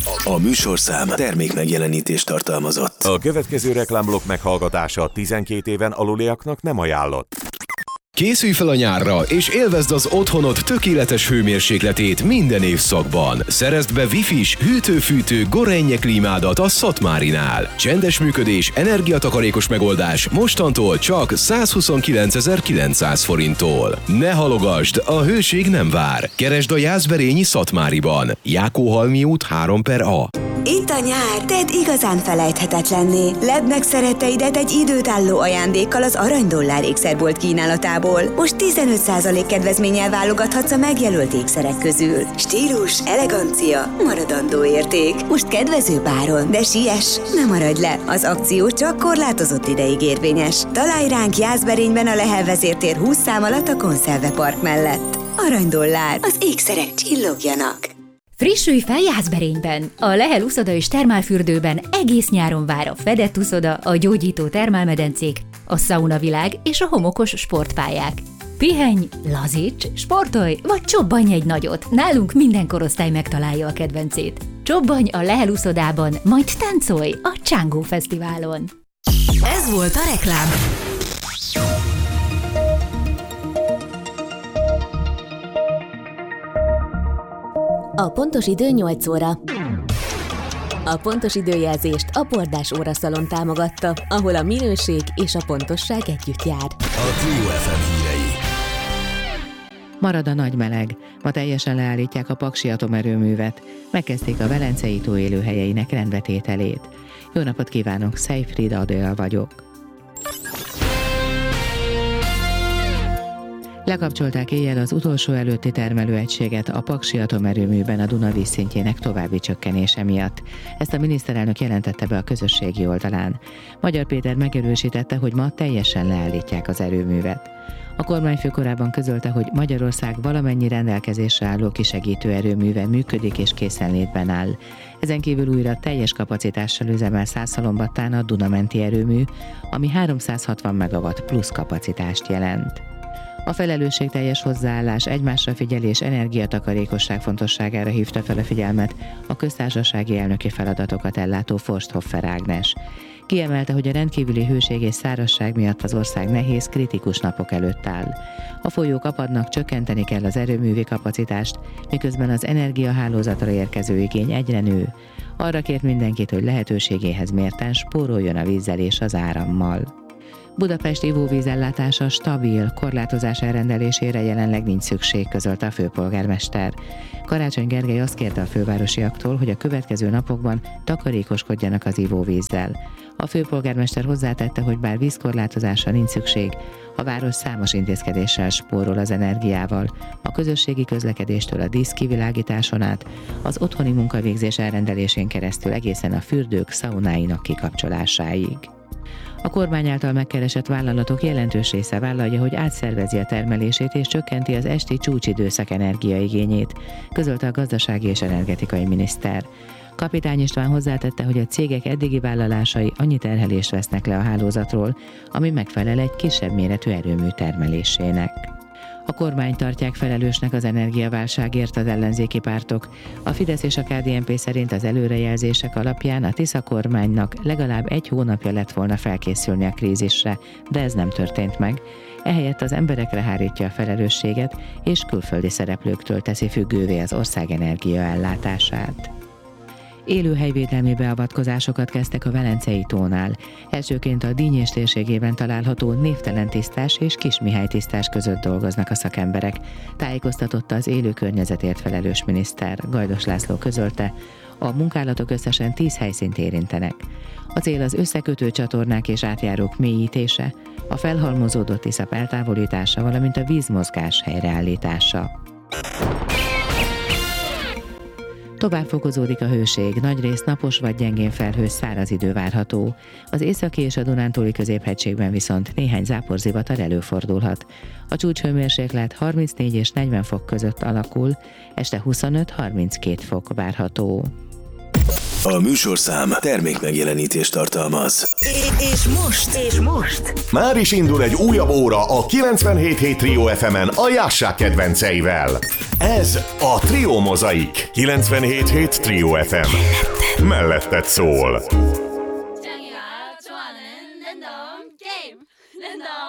A műsorszám termék megjelenítést tartalmazott. A következő reklámblokk meghallgatása 12 éven aluliaknak nem ajánlott. Készülj fel a nyárra, és élvezd az otthonod tökéletes hőmérsékletét minden évszakban. Szerezd be Wi-Fi-s, hűtő-fűtő Gorenje klímádat a Szatmárinál. Csendes működés, energiatakarékos megoldás mostantól csak 129.900 forinttól. Ne halogasd, a hőség nem vár. Keresd a Jászberényi Szatmáriban. Jákóhalmi út 3/A. Itt a nyár, tedd igazán felejthetetlenné. Ledd meg szeretteidet egy időtálló ajándékkal az Aranydollár ékszerbolt kínálatából. Most 15% kedvezménnyel válogathatsz a megjelölt ékszerek közül. Stílus, elegancia, maradandó érték. Most kedvező áron, de siess, ne maradj le. Az akció csak korlátozott ideig érvényes. Találj ránk Jászberényben a Lehel vezértér 20 szám alatt a Konszervepark mellett. Aranydollár, az ékszerek csillogjanak. Frissülj fel Jászberényben! A Lehel uszoda és termálfürdőben egész nyáron vár a fedett uszoda, a gyógyító termálmedencék, a szaunavilág és a homokos sportpályák. Pihenj, lazíts, sportolj, vagy csobbanj egy nagyot! Nálunk minden korosztály megtalálja a kedvencét. Csobbanj a Lehel uszodában, majd táncolj a Csángó Fesztiválon! Ez volt a reklám. A pontos idő 8 óra. A pontos időjelzést a Bordás óraszalon támogatta, ahol a minőség és a pontosság együtt jár. A Trio FM hírei. Marad a nagy meleg. Ma teljesen leállítják a Paksi atomerőművet. Megkezdték a Velencei tó élőhelyeinek rendbetételét. Jó napot kívánok, Szejfried Adél vagyok. Lekapcsolták éjjel az utolsó előtti termelőegységet a Paksi atomerőműben a Duna vízszintjének további csökkenése miatt. Ezt a miniszterelnök jelentette be a közösségi oldalán. Magyar Péter megerősítette, hogy ma teljesen leállítják az erőművet. A kormányfő korábban közölte, hogy Magyarország valamennyi rendelkezésre álló kisegítő erőműve működik és készenlétben áll. Ezen kívül újra teljes kapacitással üzemel Szászhalombattán a Dunamenti erőmű, ami 360 MW plusz kapacitást jelent. A felelősségteljes hozzáállás, egymásra figyelés, energiatakarékosság fontosságára hívta fel a figyelmet a köztársasági elnöki feladatokat ellátó Forsthoffer Ágnes. Kiemelte, hogy a rendkívüli hőség és szárazság miatt az ország nehéz, kritikus napok előtt áll. A folyók apadnak, csökkenteni kell az erőművi kapacitást, miközben az energiahálózatra érkező igény egyre nő. Arra kért mindenkit, hogy lehetőségéhez mérten spóroljon a vízzel és az árammal. Budapest ivóvízellátása stabil, korlátozás elrendelésére jelenleg nincs szükség, közölte a főpolgármester. Karácsony Gergely azt kérte a fővárosiaktól, hogy a következő napokban takarékoskodjanak az ivóvízzel. A főpolgármester hozzátette, hogy bár vízkorlátozásra nincs szükség, a város számos intézkedéssel spórol az energiával, a közösségi közlekedéstől a díszkivilágításon át, az otthoni munkavégzés elrendelésén keresztül egészen a fürdők, szaunáinak kikapcsolásáig. A kormány által megkeresett vállalatok jelentős része vállalja, hogy átszervezi a termelését és csökkenti az esti csúcsidőszak energiaigényét, közölte a gazdasági és energetikai miniszter. Kapitány István hozzátette, hogy a cégek eddigi vállalásai annyi terhelést vesznek le a hálózatról, ami megfelel egy kisebb méretű erőmű termelésének. A kormány tartják felelősnek az energiaválságért az ellenzéki pártok. A Fidesz és a KDNP szerint az előrejelzések alapján a Tisza kormánynak legalább 1 hónapja lett volna felkészülni a krízisre, de ez nem történt meg. Ehelyett az emberekre hárítja a felelősséget, és külföldi szereplőktől teszi függővé az ország energiaellátását. Élőhelyvédelmi beavatkozásokat kezdtek a Velencei tónál. Elsőként a Dínyés térségében található Névtelen tisztás és Kismihály tisztás között dolgoznak a szakemberek, tájékoztatott az élő környezetért felelős miniszter. Gajdos László közölte, a munkálatok összesen 10 helyszínt érintenek. A cél az összekötő csatornák és átjárók mélyítése, a felhalmozódott iszap eltávolítása, valamint a vízmozgás helyreállítása. Tovább fokozódik a hőség, nagyrészt napos vagy gyengén felhős száraz idő várható. Az északi és a Dunántúli középhegységben viszont néhány záporzivatar előfordulhat. A csúcshőmérséklet 34 és 40 fok között alakul, este 25-32 fok várható. A műsorszám termékmegjelenítést tartalmaz. És most Már is indul egy újabb óra a 97.7 Trio FM-en a Jássák kedvenceivel. Ez a Trio Mozaik. 97.7 Trio FM. Melletted szól.